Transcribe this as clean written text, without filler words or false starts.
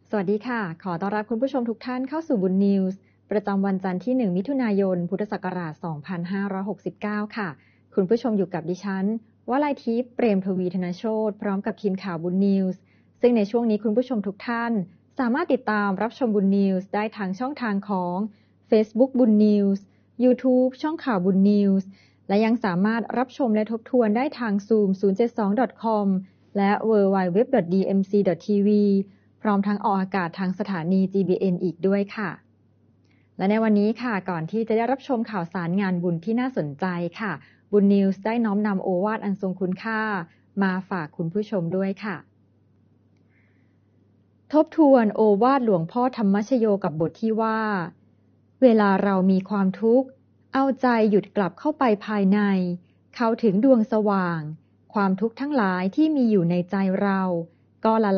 สวัสดีค่ะขอต้อนรับคุณผู้ชมทุกท่านเข้าสู่บุญนิวส์ประจำวันจันทร์ที่1มิถุนายนพุทธศักราช2569ค่ะคุณผู้ชมอยู่กับดิฉันวลัยทิพย์เปรมทวีธนโชติพร้อมกับทีมข่าวบุญนิวส์ซึ่งในช่วงนี้คุณผู้ชมทุกท่านสามารถติดตามรับชมบุญนิวส์ได้ทางช่องทางของ Facebook บุญนิวส์ YouTube ช่องข่าวบุญนิวส์และยังสามารถรับชมและทบทวนได้ทาง Zoom 072.com และ www.dmc.tvพร้อมทั้งออกอากาศทางสถานี GBN อีกด้วยค่ะและในวันนี้ค่ะก่อนที่จะได้รับชมข่าวสารงานบุญที่น่าสนใจค่ะบุญนิวส์ได้น้อมนำโอวาทอันทรงคุณค่ามาฝากคุณผู้ชมด้วยค่ะทบทวนโอวาทหลวงพ่อธรรมชโยกับบทที่ว่าเวลาเรามีความทุกข์เอาใจหยุดกลับเข้าไปภายในเข้าถึงดวงสว่างความทุกข์ทั้งหลายที่มีอยู่ในใจเราก็ละ